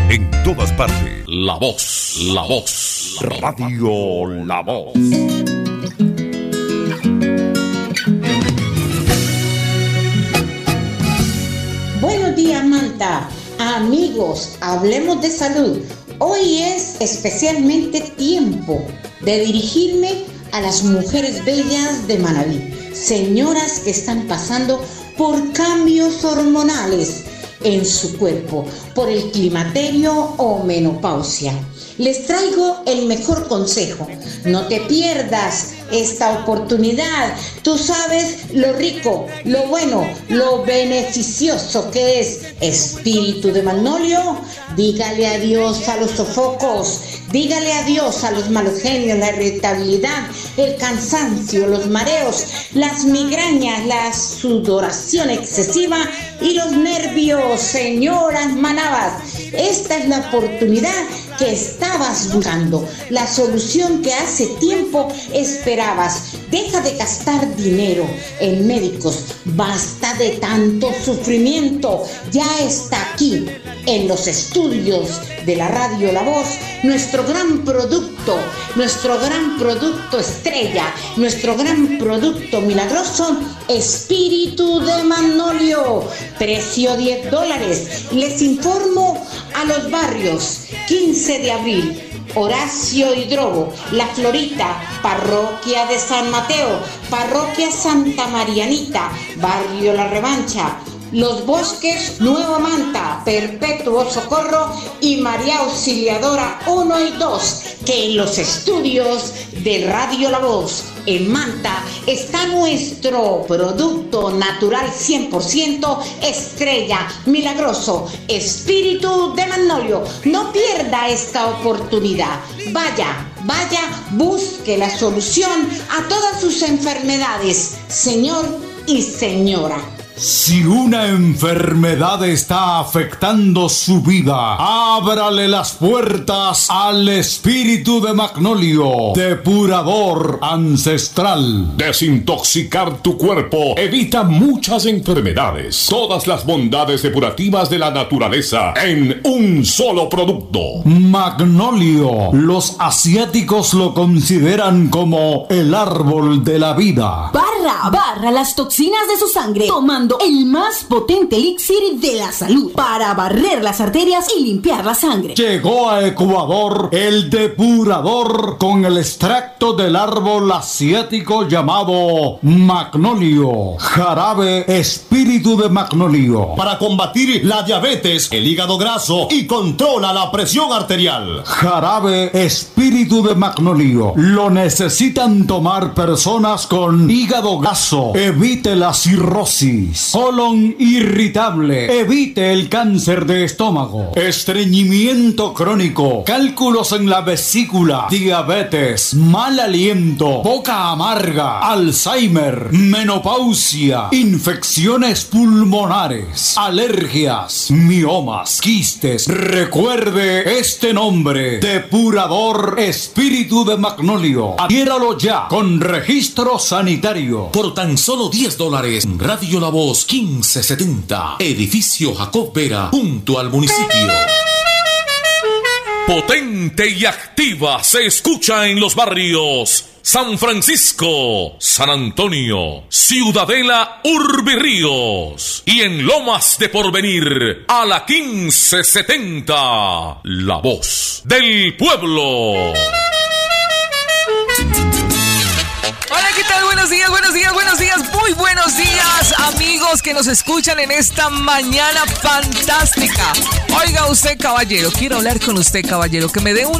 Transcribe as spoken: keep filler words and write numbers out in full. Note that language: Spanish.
En todas partes. La Voz, La Voz, Radio La Voz. Buenos días, Manta. Amigos, hablemos de salud. Hoy es especialmente tiempo de dirigirme a las mujeres bellas de Manabí, señoras que están pasando por cambios hormonales en su cuerpo, por el climaterio o menopausia. Les traigo el mejor consejo. No te pierdas esta oportunidad. Tú sabes lo rico, lo bueno, lo beneficioso que es Espíritu de Magnolio. Dígale adiós a los sofocos, dígale adiós a los malos genios, la irritabilidad, el cansancio, los mareos, las migrañas, la sudoración excesiva y los nervios. Señoras manabas, esta es la oportunidad que estabas buscando, la solución que hace tiempo esperabas. Deja de gastar dinero en médicos, basta de tanto sufrimiento. Ya está aquí, en los estudios de la Radio La Voz, nuestro gran producto, nuestro gran producto estrella, nuestro gran producto milagroso, Espíritu de Magnolio, precio diez dólares. Les informo a los barrios: quince de abril, Horacio Hidrobo, La Florita, Parroquia de San Mateo, Parroquia Santa Marianita, Barrio La Revancha, Los Bosques, Nueva Manta, Perpetuo Socorro y María Auxiliadora uno y dos, que en los estudios de Radio La Voz en Manta está nuestro producto natural cien por ciento estrella, milagroso, Espíritu de Magnolio. No pierda esta oportunidad. Vaya, vaya, busque la solución a todas sus enfermedades, señor y señora. Si una enfermedad está afectando su vida, ábrale las puertas al Espíritu de Magnolio, depurador ancestral. Desintoxicar tu cuerpo evita muchas enfermedades. Todas las bondades depurativas de la naturaleza en un solo producto. Magnolio. Los asiáticos lo consideran como el árbol de la vida. Barra, barra las toxinas de su sangre, tomando el más potente elixir de la salud para barrer las arterias y limpiar la sangre. Llegó a Ecuador el depurador con el extracto del árbol asiático llamado Magnolio. Jarabe Espíritu de Magnolio. Para combatir la diabetes, el hígado graso y controla la presión arterial. Jarabe Espíritu de Magnolio. Lo necesitan tomar personas con hígado graso. Evite la cirrosis. Colon irritable. Evite el cáncer de estómago. Estreñimiento crónico. Cálculos en la vesícula. Diabetes. Mal aliento. Boca amarga. Alzheimer. Menopausia. Infecciones pulmonares. Alergias. Miomas. Quistes. Recuerde este nombre: Depurador Espíritu de Magnolio. Adquiéralo ya con registro sanitario. Por tan solo diez dólares, Radio La Voz quince setenta, Edificio Jacob Vera, junto al municipio. Potente y activa se escucha en los barrios San Francisco, San Antonio, Ciudadela, Urbirríos y en Lomas de Porvenir a la quince setenta, La Voz del Pueblo. Hola, ¿qué tal? Buenos días, buenos días, buenos días, muy buenos días, amigos que nos escuchan en esta mañana fantástica. Oiga usted, caballero, quiero hablar con usted, caballero, que me dé uno